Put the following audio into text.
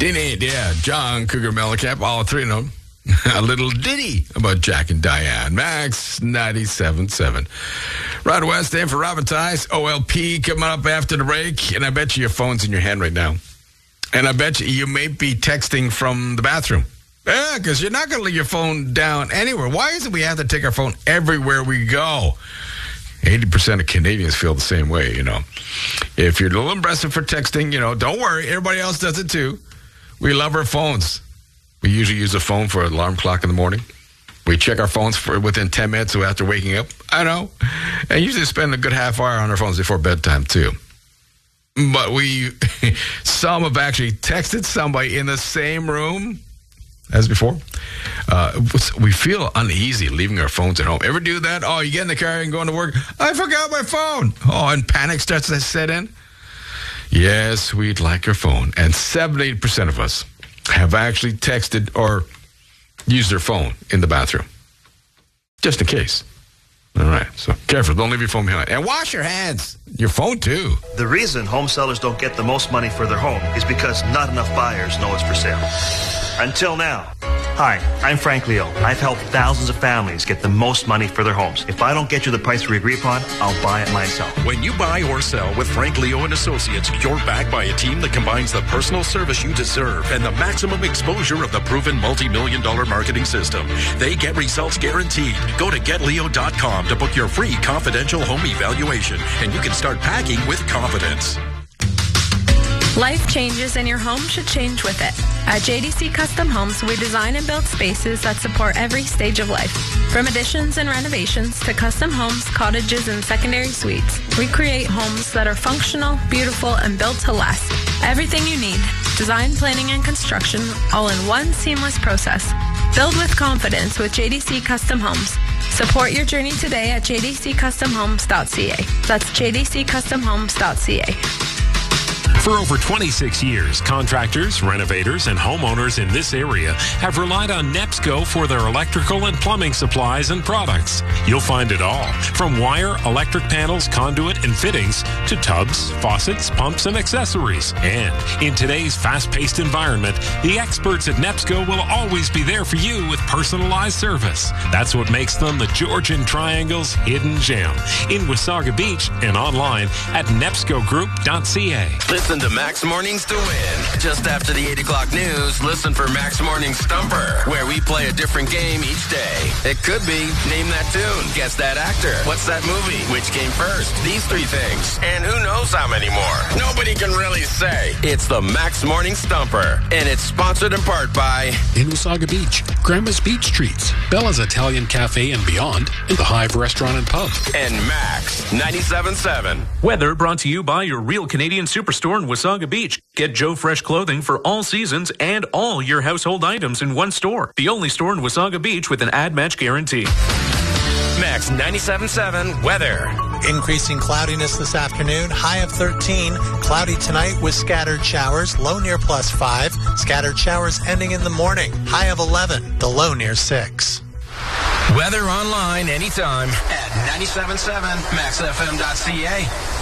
Dinny, yeah, John Cougar Mellencamp, all three of them. A little ditty about Jack and Diane. Max 97.7. Rod West in for Robin Tice. OLP coming up after the break. And I bet you your phone's in your hand right now. And I bet you may be texting from the bathroom. Yeah, because you're not going to leave your phone down anywhere. Why is it we have to take our phone everywhere we go? 80% of Canadians feel the same way, you know. If you're a little aggressive for texting, you know, don't worry. Everybody else does it too. We love our phones. We usually use a phone for an alarm clock in the morning. We check our phones for within 10 minutes after waking up. I know. And usually spend a good half hour on our phones before bedtime too. But some have actually texted somebody in the same room as before. We feel uneasy leaving our phones at home. Ever do that? Oh, you get in the car and going to work. I forgot my phone. Oh, and panic starts to set in. Yes, we'd like our phone. And 78% of us have actually texted or used their phone in the bathroom. Just in case. All right, so careful. Don't leave your phone behind. And wash your hands. Your phone, too. The reason home sellers don't get the most money for their home is because not enough buyers know it's for sale. Until now. Hi, I'm Frank Leo. I've helped thousands of families get the most money for their homes. If I don't get you the price we agree upon, I'll buy it myself. When you buy or sell with Frank Leo and Associates, you're backed by a team that combines the personal service you deserve and the maximum exposure of the proven multi-million-dollar marketing system. They get results guaranteed. Go to GetLeo.com to book your free confidential home evaluation, and you can start packing with confidence. Life changes and your home should change with it. At JDC Custom Homes, we design and build spaces that support every stage of life. From additions and renovations to custom homes, cottages, and secondary suites, we create homes that are functional, beautiful, and built to last. Everything you need, design, planning, and construction, all in one seamless process. Build with confidence with JDC Custom Homes. Support your journey today at jdccustomhomes.ca. That's jdccustomhomes.ca. For over 26 years, contractors, renovators, and homeowners in this area have relied on NEPSCO for their electrical and plumbing supplies and products. You'll find it all, from wire, electric panels, conduit, and fittings, to tubs, faucets, pumps, and accessories. And in today's fast-paced environment, the experts at NEPSCO will always be there for you with personalized service. That's what makes them the Georgian Triangle's hidden gem. In Wasaga Beach and online at nepscogroup.ca. Listen to Max Mornings to win. Just after the 8 o'clock news, listen for Max Mornings Stumper, where we play a different game each day. It could be Name That Tune, Guess That Actor, What's That Movie, Which Came First, These Three Things, and who knows how many more. Nobody can really say. It's the Max Morning Stumper, and it's sponsored in part by in Wasaga Beach, Grandma's Beach Treats, Bella's Italian Cafe and Beyond, and the Hive Restaurant and Pub. And Max 97.7. Weather brought to you by your Real Canadian Superstore in Wasaga Beach. Get Joe Fresh clothing for all seasons and all your household items in one store. The only store in Wasaga Beach with an ad match guarantee. Max 97.7 weather. Increasing cloudiness this afternoon, high of 13. Cloudy tonight with scattered showers, low near +5. Scattered showers ending in the morning, high of 11. The low near 6. Weather online anytime at 97.7 maxfm.ca.